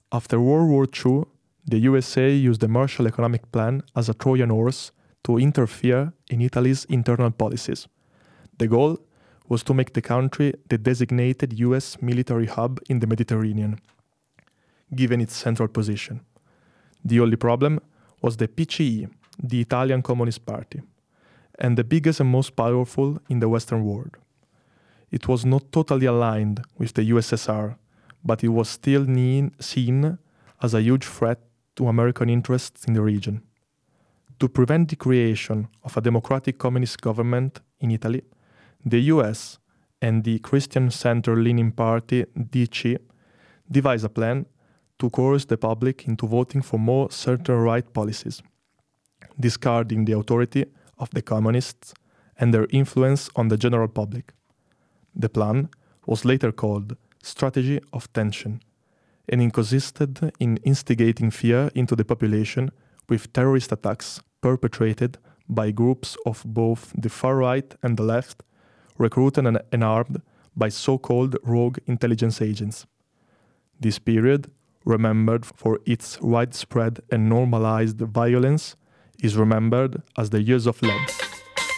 After World War II, the USA used the Marshall Economic Plan as a Trojan horse to interfere in Italy's internal policies. The goal was to make the country the designated US military hub in the Mediterranean, given its central position. The only problem was the PCE, the Italian Communist Party, and the biggest and most powerful in the Western world. It was not totally aligned with the USSR, but it was still seen as a huge threat to American interests in the region. To prevent the creation of a democratic communist government in Italy, the US and the Christian center-leaning party DC devised a plan to coerce the public into voting for more center-right policies, discarding the authority of the communists and their influence on the general public. The plan was later called Strategy of Tension, and it consisted in instigating fear into the population with terrorist attacks perpetrated by groups of both the far right and the left, recruited and armed by so-called rogue intelligence agents. This period, remembered for its widespread and normalized violence, is remembered as the Years of Lead.